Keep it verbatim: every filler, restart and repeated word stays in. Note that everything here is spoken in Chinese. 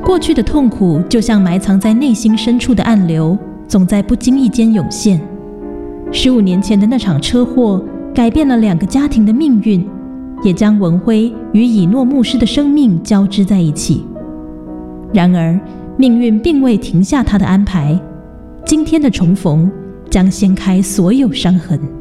过去的痛苦就像埋藏在内心深处的暗流，总在不经意间涌现。十五年前的那场车祸改变了两个家庭的命运，也将文辉与以诺牧师的生命交织在一起。然而命运并未停下他的安排，今天的重逢将掀开所有伤痕。